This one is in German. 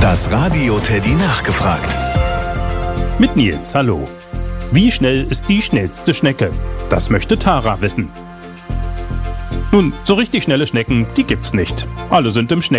Das Radio Teddy nachgefragt. Mit Nils, hallo. Wie schnell ist die schnellste Schnecke? Das möchte Tara wissen. Nun, so richtig schnelle Schnecken, die gibt's nicht. Alle sind im